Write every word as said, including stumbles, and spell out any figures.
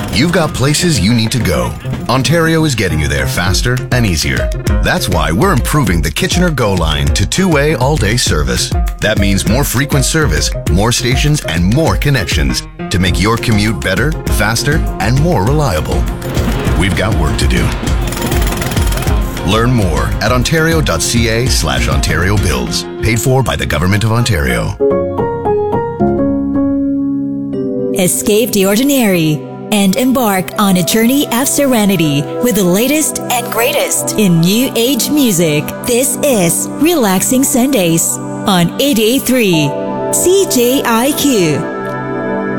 You've got places you need to go. Ontario is getting you there faster and easier. That's why we're improving the Kitchener Go line to two-way all-day service. That means more frequent service, more stations, and more connections to make your commute better, faster, and more reliable. We've got work to do. Learn more at ontario.ca slash Ontario Builds. Paid for by the Government of Ontario. Escape the ordinary and embark on a journey of serenity with the latest and greatest in new age music. This is Relaxing Sundays on eighty-eight point three C J I Q.